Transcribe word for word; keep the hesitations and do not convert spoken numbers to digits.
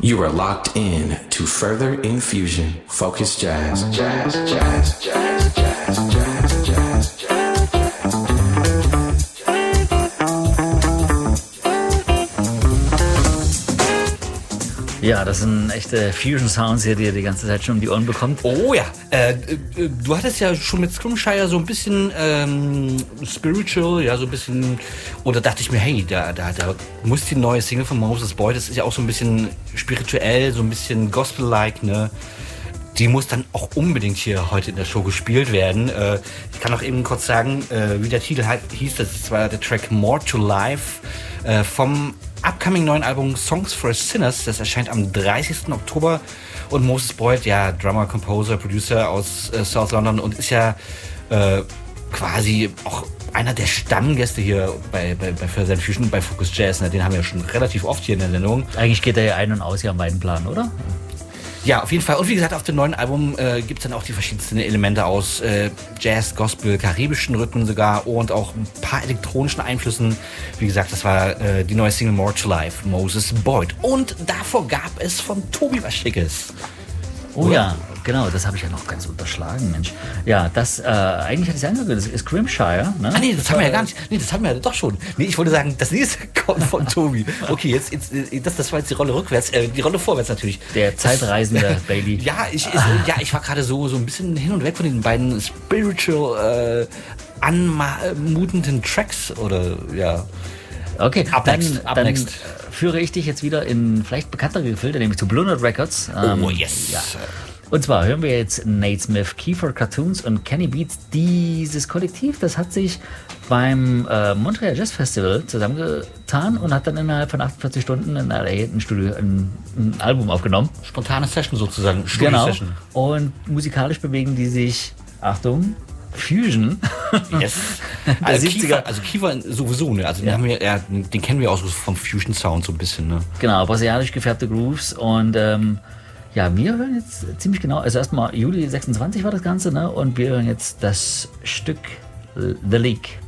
You are locked in to Further Infusion, Focus Jazz, Jazz, Jazz, Jazz, Jazz, Jazz, Jazz, Jazz. Ja, das sind echte Fusion-Sounds hier, die ihr die ganze Zeit schon um die Ohren bekommt. Oh ja, äh, äh, du hattest ja schon mit Scrimshire so ein bisschen ähm, spiritual, ja, so ein bisschen, oder dachte ich mir, hey, da, da, da muss die neue Single von Moses Boyd, das ist ja auch so ein bisschen spirituell, so ein bisschen Gospel-like, ne? Die muss dann auch unbedingt hier heute in der Show gespielt werden. Äh, ich kann auch eben kurz sagen, äh, wie der Titel halt hieß, das war der Track More to Life äh, vom upcoming neuen Album Songs for Sinners. Das erscheint am dreißigsten Oktober. Und Moses Boyd, ja, Drummer, Composer, Producer aus äh, South London und ist ja äh, quasi auch einer der Stammgäste hier bei, bei, bei Further Infusion, bei Focus Jazz. Ne? Den haben wir ja schon relativ oft hier in der Sendung. Eigentlich geht er ja ein- und aus hier am Weidenplan, oder? Ja, auf jeden Fall. Und wie gesagt, auf dem neuen Album äh, gibt es dann auch die verschiedensten Elemente aus äh, Jazz, Gospel, karibischen Rhythmen sogar und auch ein paar elektronischen Einflüssen. Wie gesagt, das war äh, die neue Single More to Life, Moses Boyd. Und davor gab es von Tobi was Schickes. Oh oder? Ja, genau, das habe ich ja noch ganz unterschlagen, Mensch. Ja, das, äh, eigentlich hatte ich es angehört, das ist Scrimshire, ne? Ah, nee, das, das haben wir ja gar nicht. Nee, das haben wir ja doch schon. Nee, ich wollte sagen, das nächste kommt von Tobi. Okay, jetzt, jetzt das, das war jetzt die Rolle rückwärts, äh, die Rolle vorwärts natürlich. Der Zeitreisende das, Bailey. Ja, ich, ich, ja, ich war gerade so, so ein bisschen hin und weg von den beiden spiritual, äh, anmutenden Tracks, oder, ja. Okay, up dann, next, up dann next. führe ich dich jetzt wieder in vielleicht bekanntere Gefilde, nämlich zu Blue Note Records. Ähm, oh, yes. Ja. Und zwar hören wir jetzt Nate Smith, Kiefer Cartoons und Kenny Beats. Dieses Kollektiv, das hat sich beim äh, Montreal Jazz Festival zusammengetan und hat dann innerhalb von achtundvierzig Stunden in L A ein, Studio, ein, ein Album aufgenommen. Spontane Session sozusagen. Genau. Und musikalisch bewegen die sich, Achtung, Fusion. Yes. Also Kiefer, also Kiefer sowieso, ne? Also den, ja. haben wir, ja, den kennen wir auch so vom Fusion Sound so ein bisschen, ne? Genau, brasilianisch gefärbte Grooves und ähm, ja, wir hören jetzt ziemlich genau, also erstmal Juli sechsundzwanzig war das Ganze, ne? Und wir hören jetzt das Stück The Leak.